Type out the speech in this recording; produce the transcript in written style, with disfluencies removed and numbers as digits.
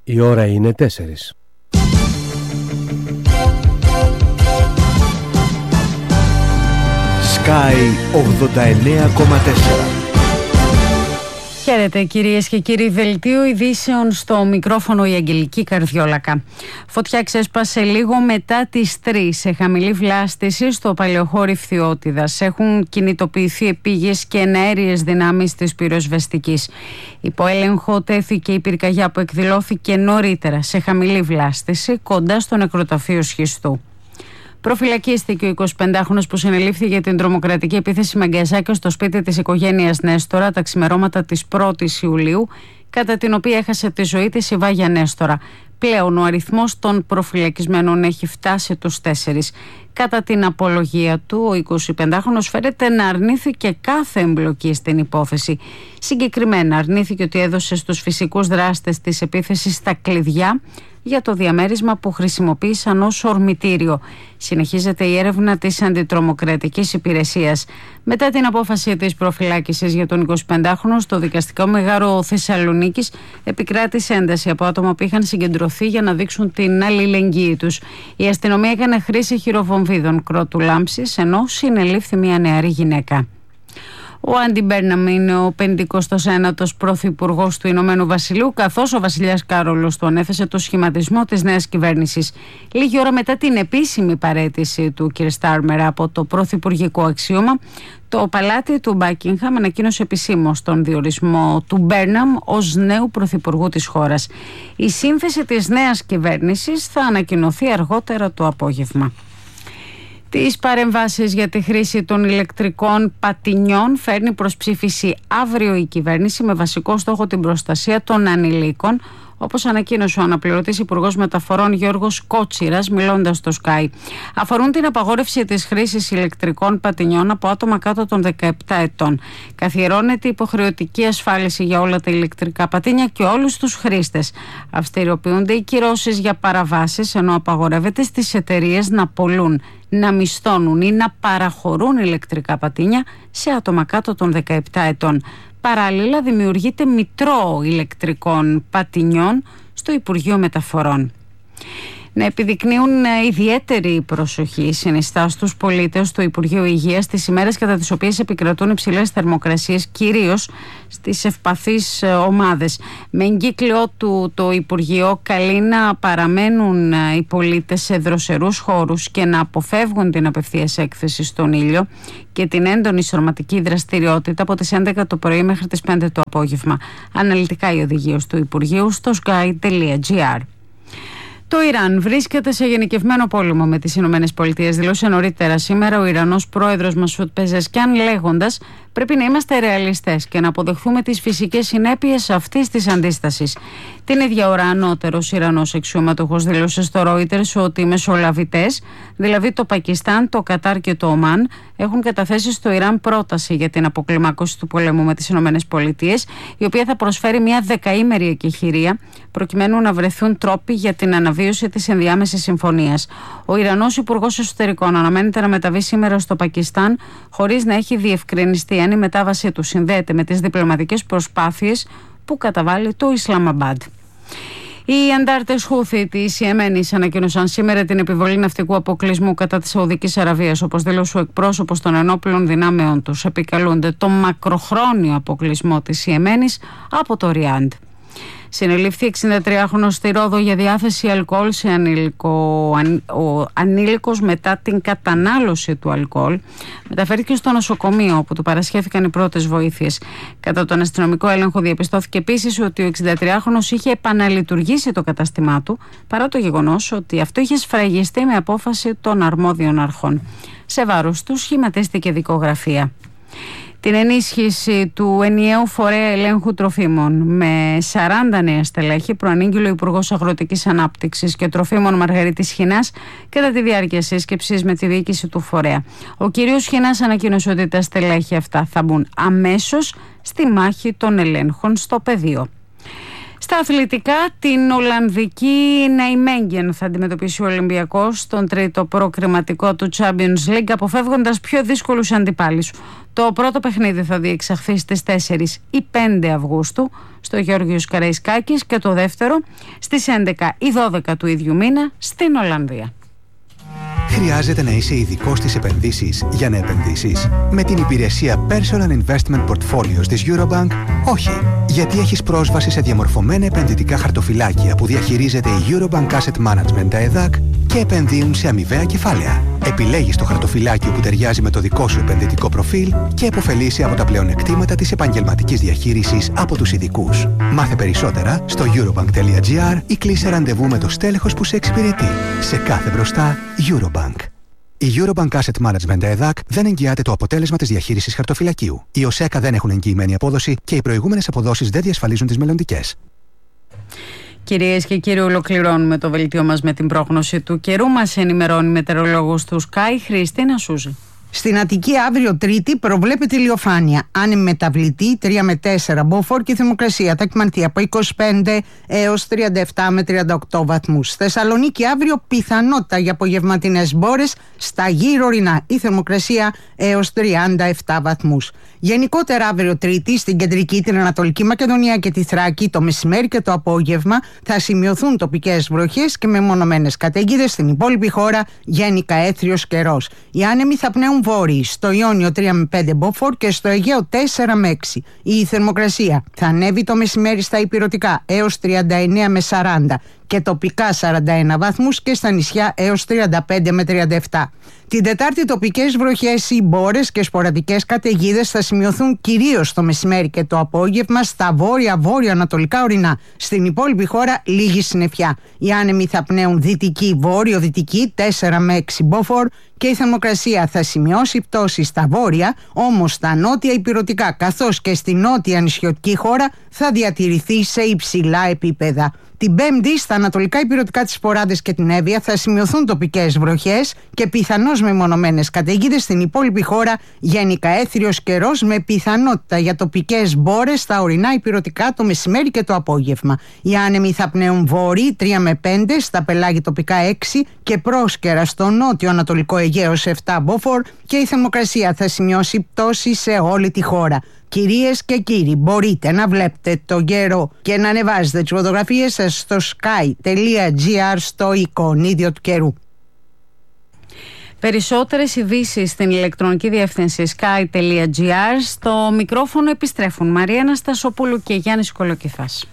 Η ώρα είναι 4. Sky 89,4. Χαίρετε κυρίες και κύριοι, δελτίο ειδήσεων στο μικρόφωνο η Αγγελική Καρδιόλακα. Φωτιά ξέσπασε λίγο μετά τις 3 σε χαμηλή βλάστηση στο παλαιοχώρι Φθιώτιδας. Έχουν κινητοποιηθεί επίγειες και εναέριες δυνάμεις της πυροσβεστικής. Υπό έλεγχο τέθηκε η πυρκαγιά που εκδηλώθηκε νωρίτερα σε χαμηλή βλάστηση κοντά στο νεκροταφείο Σχιστού. Προφυλακίστηκε ο 25χρονος που συνελήφθη για την τρομοκρατική επίθεση με γκαζάκια στο σπίτι της οικογένειας Νέστορα τα ξημερώματα της 1ης Ιουλίου, κατά την οποία έχασε τη ζωή της η Βάγια Νέστορα. Πλέον ο αριθμός των προφυλακισμένων έχει φτάσει τους 4. Κατά την απολογία του, ο 25χρονος φέρεται να αρνήθηκε κάθε εμπλοκή στην υπόθεση. Συγκεκριμένα αρνήθηκε ότι έδωσε στους φυσικούς δράστες της επίθεσης τα κλειδιά για το διαμέρισμα που χρησιμοποίησαν ως ορμητήριο. Συνεχίζεται η έρευνα της Αντιτρομοκρατικής Υπηρεσίας. Μετά την απόφαση της προφυλάκησης για τον 25χρονο, στο δικαστικό μεγάρο Θεσσαλονίκης επικράτησε ένταση από άτομα που είχαν συγκεντρωθεί για να δείξουν την αλληλεγγύη τους. Η αστυνομία έκανε χρήση χειροβομβίδων κρότου λάμψης, ενώ συνελήφθη μια νεαρή γυναίκα. Ο Άντι Μπέρναμ είναι ο 59ος πρωθυπουργός του Ηνωμένου Βασιλείου, καθώς ο βασιλιάς Κάρολος του ανέθεσε το σχηματισμό της νέας κυβέρνησης. Λίγη ώρα μετά την επίσημη παραίτηση του κ. Στάρμερ από το πρωθυπουργικό αξίωμα, το παλάτι του Μπάκιγχαμ ανακοίνωσε επισήμως τον διορισμό του Μπέρναμ ως νέου πρωθυπουργού της χώρας. Η σύνθεση της νέας κυβέρνησης θα ανακοινωθεί αργότερα το απόγευμα. Τις παρεμβάσεις για τη χρήση των ηλεκτρικών πατινιών φέρνει προς ψήφιση αύριο η κυβέρνηση με βασικό στόχο την προστασία των ανηλίκων, όπως ανακοίνωσε ο αναπληρωτής Υπουργός Μεταφορών Γιώργος Κότσιρας μιλώντας στο Sky. Αφορούν την απαγόρευση της χρήσης ηλεκτρικών πατινιών από άτομα κάτω των 17 ετών. Καθιερώνεται υποχρεωτική ασφάλιση για όλα τα ηλεκτρικά πατίνια και όλους τους χρήστες. Αυστηριοποιούνται οι κυρώσεις για παραβάσεις, ενώ απαγορεύεται στις εταιρείες να πωλούν, να μισθώνουν ή να παραχωρούν ηλεκτρικά πατίνια σε άτομα κάτω των 17 ετών. Παράλληλα, δημιουργείται μητρό ηλεκτρικών πατινιών στο Υπουργείο Μεταφορών. Να επιδεικνύουν ιδιαίτερη προσοχή συνιστά στους πολίτες στο Υπουργείο Υγείας τις ημέρες κατά τις οποίες επικρατούν υψηλές θερμοκρασίες, κυρίως στις ευπαθείς ομάδες. Με εγκύκλιο του το Υπουργείο καλεί να παραμένουν οι πολίτες σε δροσερούς χώρους και να αποφεύγουν την απευθείας έκθεση στον ήλιο και την έντονη σωματική δραστηριότητα από τις 11 το πρωί μέχρι τις 5 το απόγευμα. Αναλυτικά οι οδηγίες του Υπουργείου στο sky.gr. Το Ιράν βρίσκεται σε γενικευμένο πόλεμο με τις Ηνωμένες Πολιτείες, δήλωσε νωρίτερα σήμερα ο Ιρανός πρόεδρος Μασούτ Πεζεσκιάν, λέγοντας: «Πρέπει να είμαστε ρεαλιστές και να αποδεχθούμε τις φυσικές συνέπειες αυτής της αντίστασης». Την ίδια ώρα, ανώτερος Ιρανός αξιωματούχος δήλωσε στο Reuters ότι οι μεσολαβητές, δηλαδή το Πακιστάν, το Κατάρ και το Ομάν, έχουν καταθέσει στο Ιράν πρόταση για την αποκλιμάκωση του πολέμου με τις Ηνωμένες Πολιτείες, η οποία θα προσφέρει μια δεκαήμερη εκεχηρία προκειμένου να βρεθούν τρόποι για την αναβίωση της ενδιάμεσης συμφωνίας. Ο Ιρανός Υπουργός Εσωτερικών αναμένεται να μεταβεί σήμερα στο Πακιστάν, χωρίς να έχει διευκρινιστεί αν η μετάβασή του συνδέεται με τις διπλωματικές προσπάθειες που καταβάλει το Ισλαμαμπάντ. Οι αντάρτες Χούθι της Ιεμένης ανακοίνωσαν σήμερα την επιβολή ναυτικού αποκλεισμού κατά της Σαουδικής Αραβίας. Όπως δήλωσε ο εκπρόσωπος των ενόπλων δυνάμεων τους, επικαλούνται το μακροχρόνιο αποκλεισμό της Ιεμένης από το Ριάντ. Συνελήφθη 63χρονος στη Ρόδο για διάθεση αλκοόλ σε ανήλικο. Ο ανήλικος, μετά την κατανάλωση του αλκοόλ, μεταφέρθηκε στο νοσοκομείο όπου του παρασχέθηκαν οι πρώτες βοήθειες. Κατά τον αστυνομικό έλεγχο διαπιστώθηκε επίσης ότι ο 63χρονος είχε επαναλειτουργήσει το κατάστημά του, παρά το γεγονός ότι αυτό είχε σφραγιστεί με απόφαση των αρμόδιων αρχών. Σε βάρος του σχηματίστηκε δικογραφία. Την ενίσχυση του ενιαίου φορέα ελέγχου τροφίμων με 40 νέα στελέχη προανήγγειλε ο Υπουργός Αγροτικής Ανάπτυξης και Τροφίμων Μαργαρίτης Χινάς κατά τη διάρκεια σύσκεψης με τη διοίκηση του φορέα. Ο κ. Χινάς ανακοίνωσε ότι τα στελέχη αυτά θα μπουν αμέσως στη μάχη των ελέγχων στο πεδίο. Στα αθλητικά, την Ολλανδική Νijmegen θα αντιμετωπίσει ο Ολυμπιακός στον τρίτο προκριματικό του Champions League, αποφεύγοντας πιο δύσκολους αντιπάλους. Το πρώτο παιχνίδι θα διεξαχθεί στις 4 ή 5 Αυγούστου στο Γεώργιος Καραϊσκάκης και το δεύτερο στις 11 ή 12 του ίδιου μήνα στην Ολλανδία. Χρειάζεται να είσαι ειδικός στις επενδύσεις για να επενδύσεις? Με την υπηρεσία Personal Investment Portfolios της Eurobank, όχι. Γιατί έχεις πρόσβαση σε διαμορφωμένα επενδυτικά χαρτοφυλάκια που διαχειρίζεται η Eurobank Asset Management ΕΔΑΚ και επενδύουν σε αμοιβαία κεφάλαια. Επιλέγεις το χαρτοφυλάκιο που ταιριάζει με το δικό σου επενδυτικό προφίλ και επωφελείσαι από τα πλεονεκτήματα της επαγγελματικής διαχείρισης από τους ειδικούς. Μάθε περισσότερα στο eurobank.gr ή κλείσε ραντεβού με το στέλεχος που σε εξυπηρετεί. Σε κάθε μπροστά, Eurobank. Η Eurobank Asset Management ΕΔΑΚ δεν εγγυάται το αποτέλεσμα της διαχείρισης χαρτοφυλακίου. Οι ΟΣΕΚΑ δεν έχουν εγγυημένη απόδοση και οι προηγούμενες αποδόσεις δεν διασφαλίζουν τις μελλοντικές. Κυρίες και κύριοι, ολοκληρώνουμε το δελτίο μας με την πρόγνωση του καιρού. Μας ενημερώνει η μετεωρολόγος του Sky, Χριστίνα Σούζη. Στην Αττική αύριο Τρίτη προβλέπεται ηλιοφάνεια. Άνεμη μεταβλητή 3 με 4 μποφόρ και η θερμοκρασία θα κυμανθεί από 25 έως 37 με 38 βαθμούς. Θεσσαλονίκη αύριο πιθανότητα για απογευματινές μπόρες στα γύρω ορεινά. Η θερμοκρασία έως 37 βαθμούς. Γενικότερα αύριο Τρίτη στην κεντρική, την Ανατολική Μακεδονία και τη Θράκη το μεσημέρι και το απόγευμα θα σημειωθούν τοπικές βροχές και μεμονωμένες καταιγίδες. Στην υπόλοιπη χώρα γενικά έθριος καιρός. Οι άνεμοι θα πνέουν βόρειοι, στο Ιόνιο 3 με 5 μποφόρ και στο Αιγαίο 4 με 6. Η θερμοκρασία θα ανέβει το μεσημέρι στα ηπειρωτικά έως 39 με 40 και τοπικά 41 βαθμούς και στα νησιά έως 35 με 37. Την Τετάρτη τοπικές βροχές ή μπόρες και σποραδικές καταιγίδες θα σημειωθούν κυρίως το μεσημέρι και το απόγευμα στα βόρεια-βόρειο-ανατολικά ορεινά. Στην υπόλοιπη χώρα λίγη συννεφιά. Οι άνεμοι θα πνέουν δυτική-βόρειο-δυτική 4 με 6 μποφόρ και η θερμοκρασία θα σημειώσει πτώση στα βόρεια, όμως στα νότια ηπειρωτικά καθώς και στη νότια νησιωτική χώρα θα διατηρηθεί σε υψηλά επίπεδα. Την Πέμπτη στα ανατολικά ηπειρωτικά της Ποράδες και την Εύβοια θα σημειωθούν τοπικές βροχές και πιθανώς μεμονωμένες καταιγίδες. Στην υπόλοιπη χώρα γενικά έθριος καιρός με πιθανότητα για τοπικές μπόρες στα ορεινά ηπειρωτικά το μεσημέρι και το απόγευμα. Οι άνεμοι θα πνέουν βόρειοι 3 με 5, στα πελάγη τοπικά 6 και πρόσκαιρα στο νότιο ανατολικό Αιγαίο 7 μποφόρ και η θερμοκρασία θα σημειώσει πτώση σε όλη τη χώρα. Κυρίες και κύριοι, μπορείτε να βλέπετε τον καιρό και να ανεβάζετε τις φωτογραφίες σας στο sky.gr στο εικονίδιο του καιρού. Περισσότερες ειδήσεις στην ηλεκτρονική διεύθυνση sky.gr. Στο μικρόφωνο επιστρέφουν Μαρία Αναστασοπούλου και Γιάννης Κολοκυθάς.